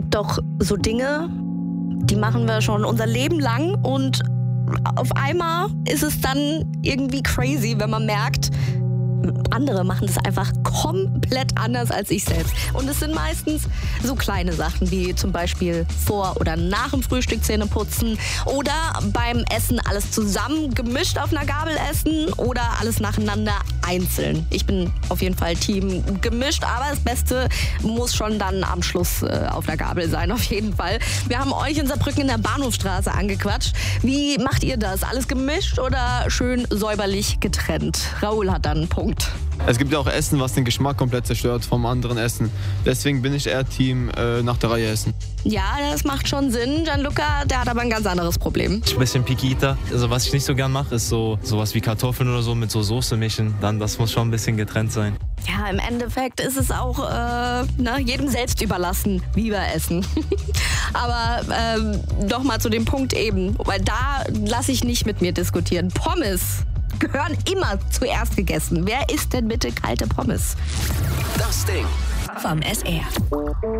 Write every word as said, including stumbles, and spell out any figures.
gibt doch so Dinge, die machen wir schon unser Leben lang und auf einmal ist es dann irgendwie crazy, wenn man merkt, andere machen das einfach komplett anders als ich selbst. Und es sind meistens so kleine Sachen wie zum Beispiel vor oder nach dem Frühstück Zähne putzen oder beim Essen alles zusammen gemischt auf einer Gabel essen oder alles nacheinander einzeln. Ich bin auf jeden Fall Team gemischt, aber das Beste muss schon dann am Schluss äh, auf der Gabel sein, auf jeden Fall. Wir haben euch in Saarbrücken in der Bahnhofstraße angequatscht. Wie macht ihr das? Alles gemischt oder schön säuberlich getrennt? Raoul hat dann einen Punkt. Es gibt ja auch Essen, was den Geschmack komplett zerstört vom anderen Essen. Deswegen bin ich eher Team äh, nach der Reihe essen. Ja, das macht schon Sinn. Gianluca, der hat aber ein ganz anderes Problem. Ich bin ein bisschen Pikita. Also was ich nicht so gern mache, ist so sowas wie Kartoffeln oder so mit so Soße mischen. Dann, das muss schon ein bisschen getrennt sein. Ja, im Endeffekt ist es auch äh, na, jedem selbst überlassen, wie wir essen. Aber ähm, noch mal zu dem Punkt eben, weil da lasse ich nicht mit mir diskutieren. Pommes gehören immer zuerst gegessen. Wer isst denn bitte kalte Pommes? Das Ding vom S R.